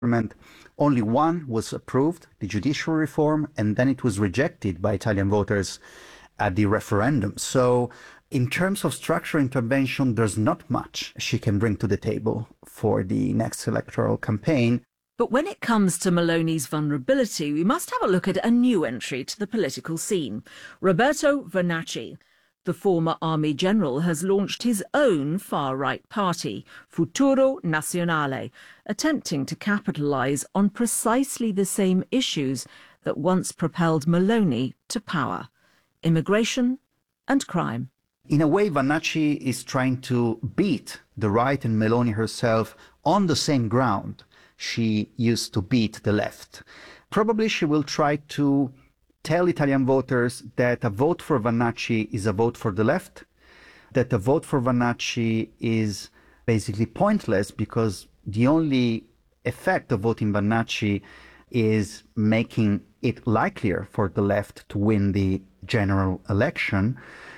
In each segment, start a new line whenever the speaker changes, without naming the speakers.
government, only one was approved, the judicial reform, and then it was rejected by Italian voters at the referendum. So in terms of structural intervention, there's not much she can bring to the table for the next electoral campaign.
But when it comes to Meloni's vulnerability, we must have a look at a new entry to the political scene. Roberto Vannacci, the former army general, has launched his own far-right party, Futuro Nazionale, attempting to capitalise on precisely the same issues that once propelled Meloni to power: immigration and crime.
In a way, Vannacci is trying to beat the right and Meloni herself on the same ground she used to beat the left. Probably she will try to tell Italian voters that a vote for Vannacci is a vote for the left, that a vote for Vannacci is basically pointless because the only effect of voting Vannacci is making it likelier for the left to win the general election.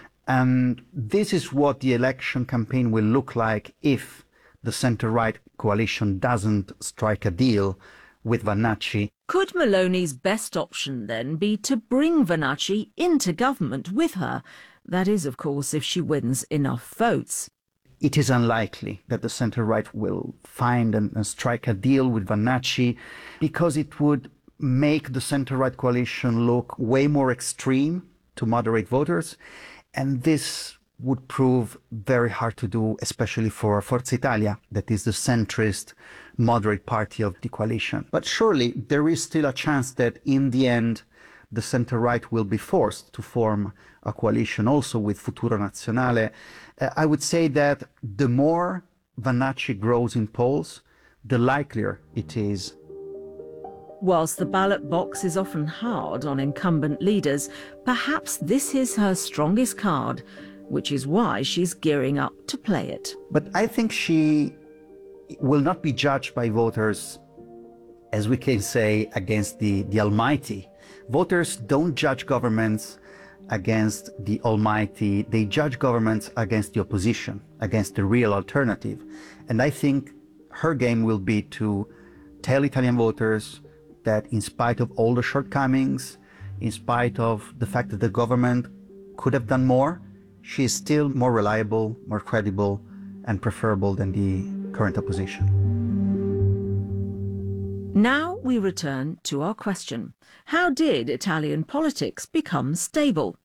And this is what the election campaign will look like if the center-right coalition doesn't strike a deal with Vannacci.
Could Meloni's best option then be to bring Vannacci into government with her? That is, of course, if she wins enough votes.
It is unlikely that the center-right will find and strike a deal with Vannacci because it would make the center-right coalition look way more extreme to moderate voters. And this would prove very hard to do, especially for Forza Italia, that is the centrist, moderate party of the coalition. But surely there is still a chance that in the end, the center-right will be forced to form a coalition also with Futuro Nazionale. I would say that the more Vannacci grows in polls, the likelier it is.
Whilst the ballot box is often hard on incumbent leaders, perhaps this is her strongest card, which is why she's gearing up to play it.
But I think she will not be judged by voters, as we can say, against the Almighty. Voters don't judge governments against the Almighty. They judge governments against the opposition, against the real alternative. And I think her game will be to tell Italian voters that in spite of all the shortcomings, in spite of the fact that the government could have done more, she is still more reliable, more credible, and preferable than the current opposition.
Now we return to our question. How did Italian politics become stable?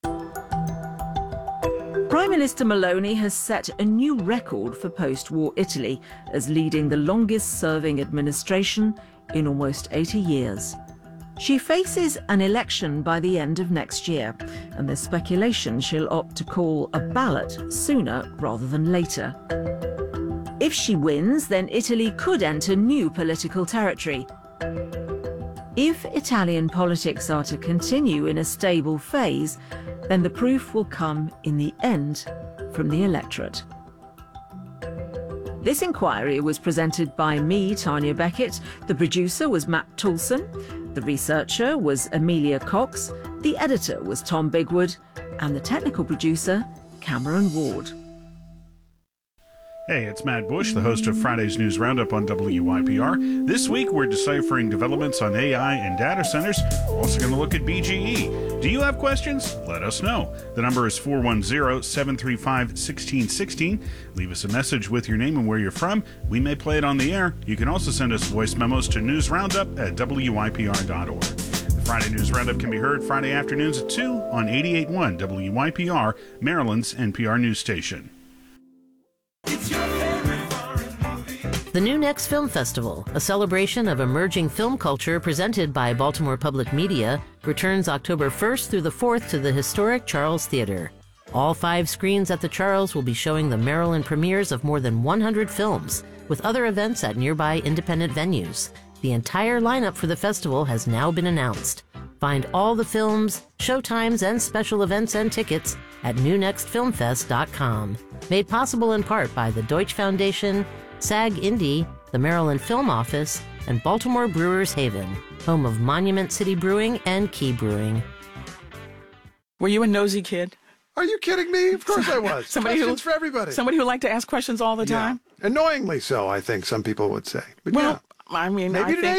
Prime Minister Meloni has set a new record for post-war Italy as leading the longest-serving administration in almost 80 years. She faces an election by the end of next year, and there's speculation she'll opt to call a ballot sooner rather than later. If she wins, then Italy could enter new political territory. If Italian politics are to continue in a stable phase, then the proof will come in the end from the electorate. This inquiry was presented by me, Tanya Beckett. The producer was Matt Toulson. The researcher was Amelia Cox. The editor was Tom Bigwood. And the technical producer, Cameron Ward.
Hey, it's Matt Bush, the host of Friday's News Roundup on WYPR. This week, we're deciphering developments on AI and data centers. We're also going to look at BGE. Do you have questions? Let us know. The number is 410-735-1616. Leave us a message with your name and where you're from. We may play it on the air. You can also send us voice memos to newsroundup@wypr.org. The Friday News Roundup can be heard Friday afternoons at 2 on 88.1 WYPR, Maryland's NPR news station.
The New Next Film Festival, a celebration of emerging film culture presented by Baltimore Public Media, returns October 1st through the 4th to the historic Charles Theater. All 5 screens at the Charles will be showing the Maryland premieres of more than 100 films, with other events at nearby independent venues. The entire lineup for the festival has now been announced. Find all the films, showtimes, and special events and tickets at newnextfilmfest.com. Made possible in part by the Deutsch Foundation, SAG Indy, the Maryland Film Office, and Baltimore Brewers Haven, home of Monument City Brewing and Key Brewing.
Were you a nosy kid?
Are you kidding me? Of course I was. Questions for everybody.
Somebody who liked to ask questions all the time?
Annoyingly so, I think some people would say. But
well, I mean,
Maybe
I think
today